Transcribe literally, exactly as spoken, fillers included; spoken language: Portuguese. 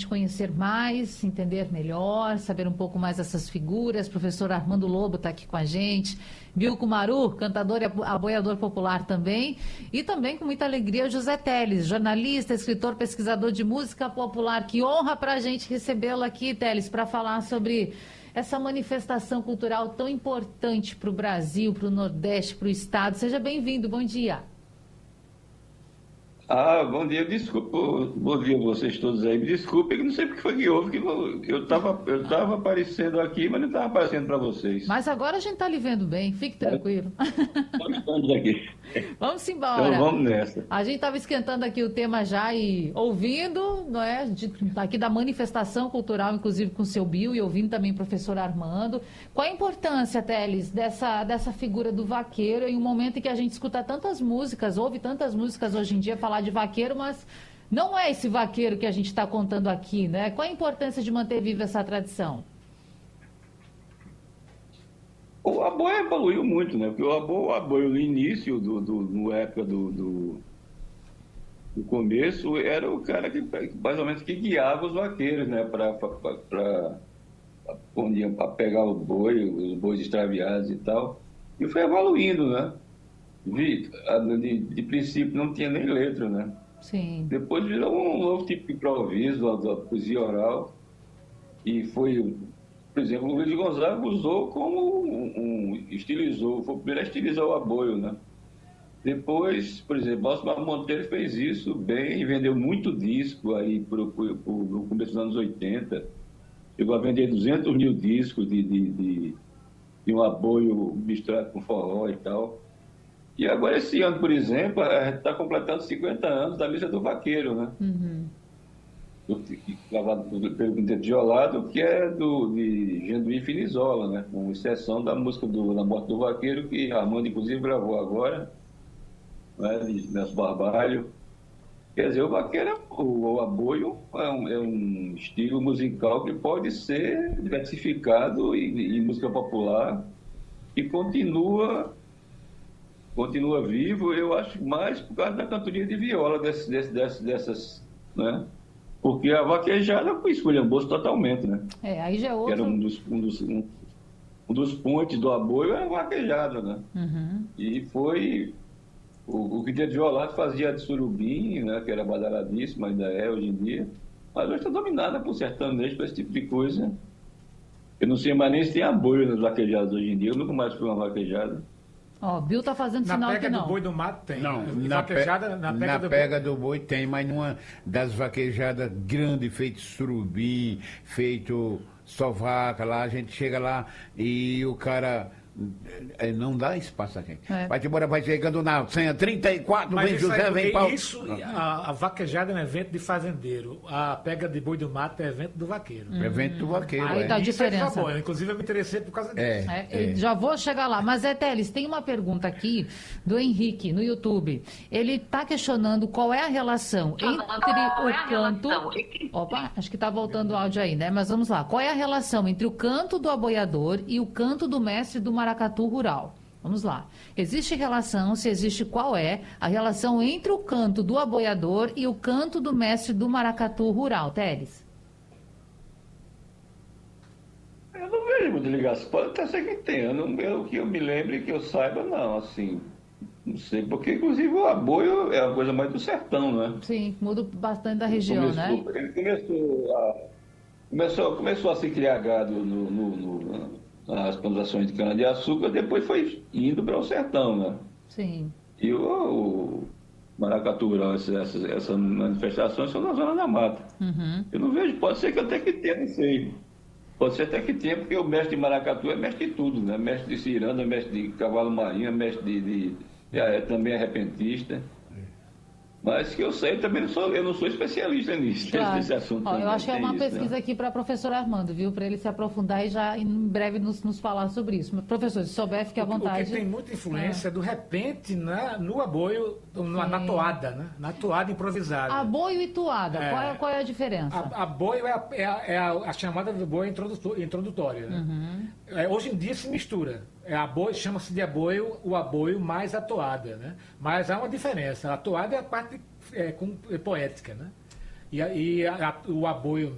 conhecer mais, entender melhor, saber um pouco mais dessas figuras. O professor Armando Lobo está aqui com a gente. Bilco Maru, cantador e aboiador popular também. E também, com muita alegria, o José Teles, jornalista, escritor, pesquisador de música popular. Que honra para a gente recebê-lo aqui, Teles, para falar sobre essa manifestação cultural tão importante para o Brasil, para o Nordeste, para o Estado. Seja bem-vindo, bom dia. Ah, bom dia, desculpa, bom dia a vocês todos aí. Me desculpe, que não sei porque foi que houve, que não- eu estava eu tava aparecendo aqui, mas não estava aparecendo para vocês. Mas agora a gente está lhe vendo bem, fique tranquilo. Então estamos aqui. Vamos Então embora. vamos nessa. A gente estava esquentando aqui o tema já e ouvindo, não é, de- aqui da manifestação cultural, inclusive com o seu Bill, e ouvindo também o professor Armando. Qual a importância, Teles, dessa, dessa figura do vaqueiro em um momento em que a gente escuta tantas músicas, ouve tantas músicas hoje em dia falar de vaqueiro, mas não é esse vaqueiro que a gente está contando aqui, né? Qual a importância de manter viva essa tradição? O Aboio evoluiu muito, né? Porque o Aboio, o Aboio no início, do, do, no época do, do, do começo, era o cara que mais ou menos que guiava os vaqueiros, né? Para para pegar o boi, os bois extraviados e tal. E foi evoluindo, né? Vi, de, de princípio não tinha nem letra, né? Sim. Depois virou um novo tipo de improviso, da poesia oral, e foi, por exemplo, o Luiz Gonzaga usou como um, um estilizou, foi o primeiro a estilizar o aboio, né? Depois, por exemplo, Osmar Monteiro fez isso bem e vendeu muito disco aí pro, pro, pro, no começo dos anos oitenta, chegou a vender duzentos mil discos de, de, de, de um aboio misturado com forró e tal. E agora, esse ano, por exemplo, a gente está completando cinquenta anos da Missa do Vaqueiro, né? Uhum. Gravado pelo Quinteto Giolado, que é do, de Genduí Finizola, né? Com exceção da música do, da Morte do Vaqueiro, que Armando, inclusive, gravou agora, né? De Nelson Barbalho. Quer dizer, o vaqueiro, o, o aboio, é um, é um estilo musical que pode ser diversificado em, em música popular e continua continua vivo, eu acho, mais por causa da cantoria de viola desse, desse, desse, dessas, né? Porque a vaquejada foi esculhambou totalmente, né? É, aí já é Que outro... era um dos, um dos, um, um dos pontes do aboio, era a vaquejada, né? Uhum. E foi... O, o Quinteto Giolado fazia de surubim, né? Que era badaladíssimo, ainda é hoje em dia. Mas hoje está dominada por sertanejo, por esse tipo de coisa. Eu não sei mais nem se tem aboio nas vaquejadas hoje em dia. Eu nunca mais fui uma vaquejada. Ó, Bill tá fazendo Na sinal que pega não. do boi do mato tem. Não, E na, vaquejada, pe... na pega, na do, pega boi... do boi tem, mas numa das vaquejadas grandes, feito surubim, feito sovaca lá, a gente chega lá e o cara é, não dá espaço a gente. É. Vai embora, vai chegando na senha trinta e quatro, Mas vem isso, José, aí, vem Paulo. isso a, a vaquejada é um evento de fazendeiro. A pega de boi do mato é evento do vaqueiro. Hum. Evento do vaqueiro. Aí é. tá a Isso é diferença. bom. Inclusive eu me interessei por causa disso. É. É, Já vou chegar lá. Mas, é, Teles, tem uma pergunta aqui do Henrique, no YouTube. Ele está questionando qual é a relação entre o canto... Opa, acho que está voltando o áudio aí, né? Mas vamos lá. Qual é a relação entre o canto do aboiador e o canto do mestre do maracatu rural? Vamos lá. Existe relação, se existe, qual é a relação entre o canto do aboiador e o canto do mestre do maracatu rural, Teles? Eu não vejo muita ligação. Pode até ser que tenha. Eu não, eu, que eu me lembre, que eu saiba, não, assim. Não sei, porque inclusive o aboio é uma coisa mais do sertão, né? Sim, muda bastante da região, começou, né? Ele começou a, começou, começou a se criar gado no, no, no, nas plantações de cana-de-açúcar, depois foi indo para o sertão, né? Sim. E o, o maracatu rural, essas, essas, essas manifestações são na zona da mata. Uhum. Eu não vejo, pode ser que até que tenha, não sei. Pode ser até que tenha, porque o mestre de maracatu é mestre de tudo, né? Mestre de ciranda, mestre de cavalo marinho, mestre de, de, de é, também é repentista. Mas que eu sei, também não sou, eu não sou especialista nisso, Claro. nesse assunto. Ó, eu também, acho que é tem uma isso, pesquisa né? aqui para o professor Armando, viu? Para ele se aprofundar e já em breve nos, nos falar sobre isso. Mas, professor, se souber, fique à O que- vontade. O que tem muita influência é do repente na, no aboio, na, na Sim. toada, né? Na toada improvisada. Aboio e toada, É. qual, é, qual é a diferença? A, a boio é, a, é, a, é a- a chamada do boi introdutor- introdutória. Né? Uhum. É, hoje em dia se mistura. É aboio, chama-se de aboio o aboio mais a toada. Né? Mas há uma diferença. A toada é a parte é, com, é poética. Né? E, a, e a, a, o aboio